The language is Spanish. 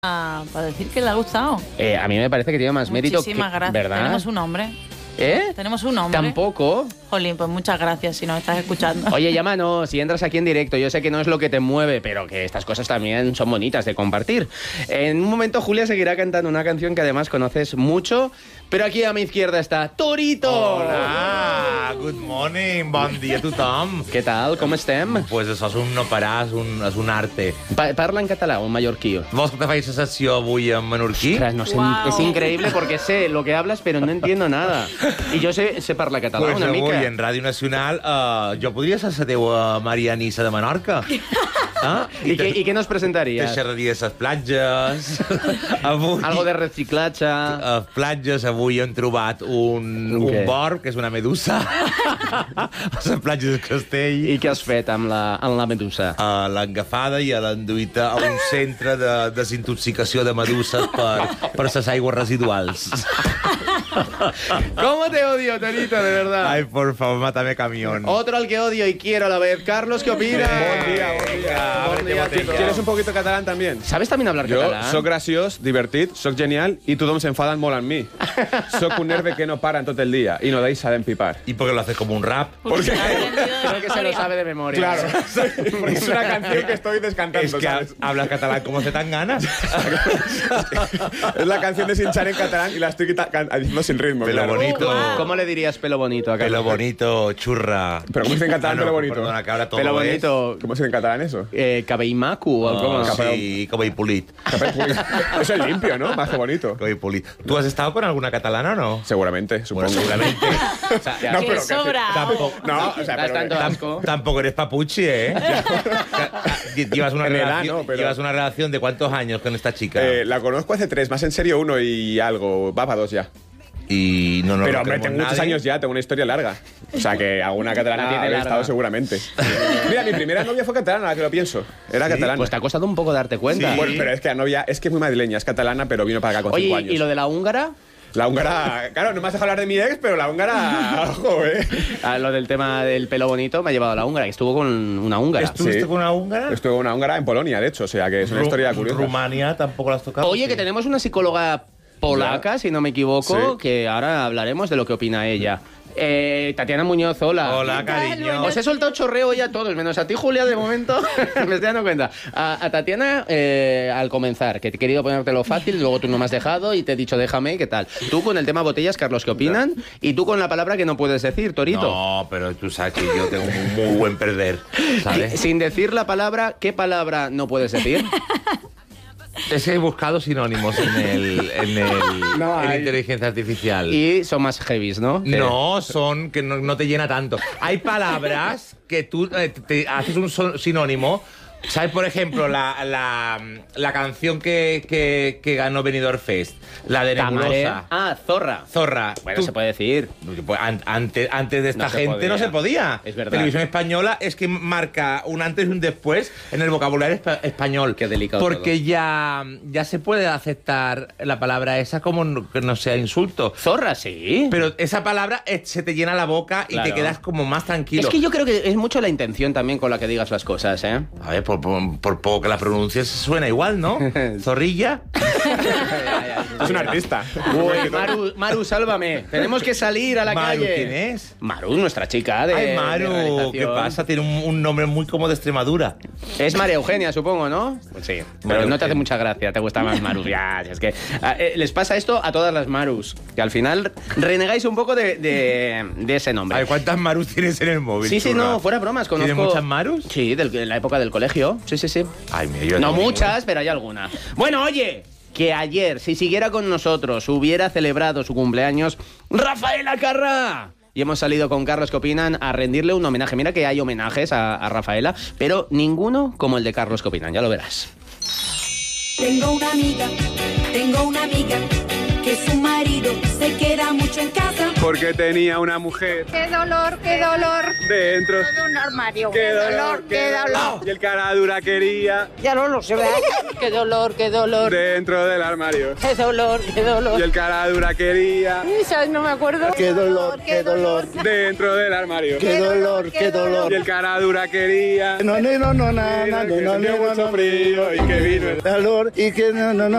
Para decir que le ha gustado. A mí me parece que tiene más mérito. Muchísimas gracias. ¿Verdad? Tenemos un hombre. ¿Eh? Tenemos un hombre. Tampoco. Jolín, pues muchas gracias si nos estás escuchando. Oye, llámanos si entras aquí en directo. Yo sé que no es lo que te mueve, pero que estas cosas también son bonitas de compartir. En un momento Julia seguirá cantando una canción que además conoces mucho, pero aquí a mi izquierda está Torito. Hola, good morning, bon dia a tothom. Què tal, com estem? Pues això és un no parar, és un arte. Parla en català o en mallorquí? Vols que te faci la sessió avui en menorquí? Ostras, no sé, Wow. es increíble porque sé lo que hablas, pero no entiendo nada. Y yo sé parlar català Pues una avui mica. en Ràdio Nacional jo podria ser la teua Marianissa de Menorca. I què nos Te presentaries? xerraria de les platges. Avui, Algo de reciclatge... a platges avui hem trobat un Què? borb, que és una medusa. A les platges del Castell. I què has fet amb la medusa? A l'engafada i a l'enduïta a un centre de desintoxicació de meduses per les aigües residuals. ¿Cómo te odio, Torito, de verdad? Ay, por favor, mátame camión. Otro al que odio y quiero a la vez. Carlos, ¿qué opinas? Buen día, buen día. Bon dia, botella. ¿Quieres un poquito catalán también? ¿Sabes también hablar Jo català? soc graciós, divertit, soc genial i tothom s'enfaden molt amb mi. Soc un nerve que no para en tot el dia i no deixa d'empipar. ¿Y por qué lo haces como un rap? Porque ha aprendido de Creo que se lo memoria. sabe de memoria. Claro, porque es una canción que estoy descantando, Es que ¿sabes? hablas catalán como se tan ganas. Es la canción de Sinchar en catalán y la estoy diciendo sin ritmo. Pelo claro. bonito. Wow. ¿Cómo le dirías pelo bonito a Carlos? Pelo bonito, churra. Pero ¿cómo se dice en catalán pelo bonito? Perdona, que ahora todo Pelo es- bonito. ¿Cómo se dice en catalán eso? Cabell maco o com? Sí, como y pulit. Eso es limpio, ¿no? Más que bonito. Como y pulit. ¿Tú has estado con alguna catalana o no? Seguramente, supongo. Bueno, seguramente. O sea, No, Que pero sobra. tampoco, No, o sea, Das pero... tanto asco. tampoco eres papuchi, ¿eh? Llevas una, En edad, relación, no, pero- llevas una relación de ¿cuántos años con esta chica? La conozco hace 3, más en serio 1 y algo. Va para 2 ya. Y no nos Pero lo hombre, creemos tengo muchos nadie. años ya, tengo una historia larga. O sea que alguna catalana Tiene tiene larga. estado seguramente. Mira, mi primera novia fue catalana, ahora que lo pienso. Era Sí, catalana. Pues te ha costado un poco darte cuenta. Sí. Bueno, pero es que la novia es que es muy madrileña, es catalana, pero vino para acá con 5 Oye, años. ¿y lo de la húngara? La húngara, claro, no me has dejado hablar de mi ex, pero la húngara, ojo, Lo del tema del pelo bonito me ha llevado a la húngara, que estuvo con una húngara. ¿Estuviste Sí. con una húngara? Estuve una húngara en Polonia, de hecho, o sea que es una historia curiosa. Rumania tampoco la has tocado. Oye, Sí. que tenemos una psicóloga polaca, si no me equivoco, Sí. que ahora hablaremos de lo que opina ella. Tatiana Muñoz, hola. Hola, cariño. Os he soltado chorreo ya a todos, menos a ti, Julia, de momento. Me estoy dando cuenta. A Tatiana, al comenzar, que he querido ponértelo fácil, luego tú no me has dejado y te he dicho déjame, ¿qué tal? Tú con el tema botellas, Carlos, ¿qué opinan? Y tú con la palabra que no puedes decir, Torito. No, pero tú sabes que yo tengo un muy buen perder, ¿sabes? Sin decir la palabra, ¿qué palabra no puedes decir? Es que he buscado sinónimos No en hay. inteligencia artificial. Y son más heavies, ¿no? No, son que no te llena tanto. Hay palabras que tú te haces un sinónimo. ¿Sabes, por ejemplo, la canción que ganó Benidorm Fest? La de Tamaré. Nebulosa. Ah, zorra. Zorra. Bueno, Tú- se puede decir. Pues antes de esta No se gente podía. no se podía. Es verdad. Televisión Española es que marca un antes y un después en el vocabulario español. Qué delicado Porque todo. ya se puede aceptar la palabra esa como que no sea insulto. Zorra, sí. Pero esa palabra se te llena la boca y Claro. te quedas como más tranquilo. Es que yo creo que es mucho la intención también con la que digas las cosas, ¿eh? A ver, por poco que la pronuncies suena igual, ¿no? Zorrilla. Es un artista. Uy, Maru, sálvame. Tenemos que salir a la Maru, calle. ¿quién es? Maru, nuestra chica de Ay, de Maru, realización. ¿qué pasa? Tiene un nombre muy como de Extremadura. Es María Eugenia, supongo, ¿no? Pues sí. Pero María no te hace Eugenia. mucha gracia, te gusta más Maru. Ya, es que les pasa esto a todas las Marus, que al final renegáis un poco de ese nombre. A ver, ¿cuántas Marus tienes en el móvil? Sí, sí, churra? no, fuera bromas, conozco... ¿Tienes muchas Marus? Sí, de la época del colegio. Sí, sí, sí. Ay, mira, yo No tengo muchas, pero hay alguna. Bueno, oye, que ayer, si siguiera con nosotros, hubiera celebrado su cumpleaños Rafaela Carrà. Y hemos salido con Carlos, ¿qué opinan? A rendirle un homenaje. Mira que hay homenajes a Rafaela, pero ninguno como el de Carlos, ¿qué opinan? Ya lo verás. Tengo una amiga que su marido se queda mucho en casa. Porque tenía una mujer ¡Qué dolor, qué dolor! dentro. De un armario. ¡Qué dolor, qué dolor! Y el cara dura quería Ya no lo sé, ¿verdad? ¡Qué dolor, qué dolor! dentro del armario. ¡Qué dolor, qué dolor! Y el cara dura quería ¿Sabes? No me acuerdo. ¡Qué dolor, qué dolor! dentro del armario. ¡Qué dolor, qué dolor! Y el cara dura quería No, no, no, no, no, que no, no, sintió no, mucho no, frío y que vino el calor y que no, no, no.